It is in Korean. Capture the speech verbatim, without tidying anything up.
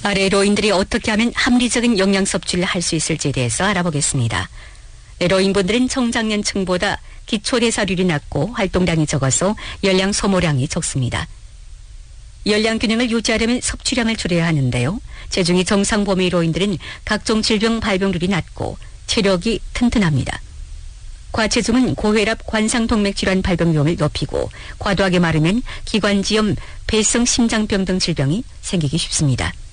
아래 로인들이 어떻게 하면 합리적인 영양 섭취를 할 수 있을지에 대해서 알아보겠습니다. 네, 로인분들은 청장년층보다 기초대사율이 낮고 활동량이 적어서 열량 소모량이 적습니다. 열량 균형을 유지하려면 섭취량을 줄여야 하는데요. 체중이 정상 범위 로인들은 각종 질병 발병률이 낮고 체력이 튼튼합니다. 과체중은 고혈압, 관상동맥 질환 발병 위험을 높이고 과도하게 마르면 기관지염, 배성 심장병 등 질병이 생기기 쉽습니다.